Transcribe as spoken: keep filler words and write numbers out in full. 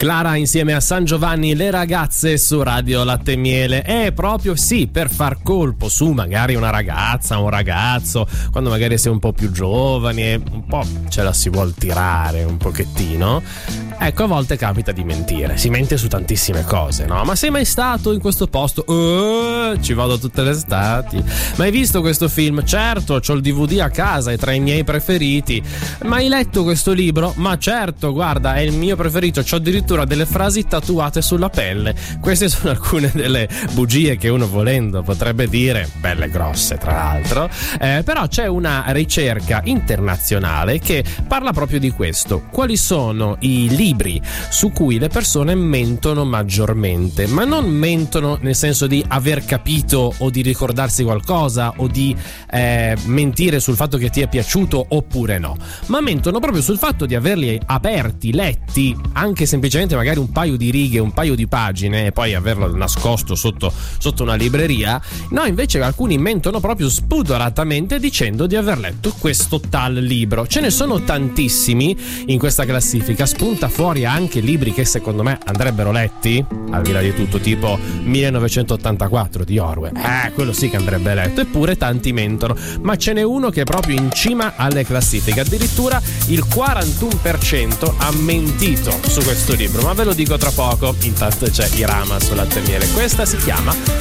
Clara insieme a San Giovanni, Le ragazze su Radio Latte e Miele. È proprio sì, per far colpo su magari una ragazza, un ragazzo, quando magari sei un po' più giovane, un po' ce la si vuol tirare un pochettino. Ecco, a volte capita di mentire, si mente su tantissime cose, no? Ma sei mai stato in questo posto? Uh, ci vado tutte le estati. Ma hai visto questo film? Certo, c'ho il D V D a casa, è tra i miei preferiti. Ma hai letto questo libro? Ma certo, guarda, è il mio preferito, c'ho addirittura delle frasi tatuate sulla pelle. Queste sono alcune delle bugie che uno volendo potrebbe dire, belle grosse tra l'altro, eh, però c'è una ricerca internazionale che parla proprio di questo. Quali sono i libri su cui le persone mentono maggiormente, ma non mentono nel senso di aver capito o di ricordarsi qualcosa o di eh, mentire sul fatto che ti è piaciuto oppure no, ma mentono proprio sul fatto di averli aperti, letti, anche semplicemente magari un paio di righe, un paio di pagine e poi averlo nascosto sotto, sotto una libreria. No, invece alcuni mentono proprio spudoratamente dicendo di aver letto questo tal libro. Ce ne sono tantissimi in questa classifica, spunta fuori anche libri che secondo me andrebbero letti, al di là di tutto, tipo millenovecentottantaquattro di Orwell. Eh, quello sì che andrebbe letto, eppure tanti mentono. Ma ce n'è uno che è proprio in cima alle classifiche, addirittura il quarantuno per cento ha mentito su questo libro, ma ve lo dico tra poco. Intanto c'è Irama su Latte e Miele, questa si chiama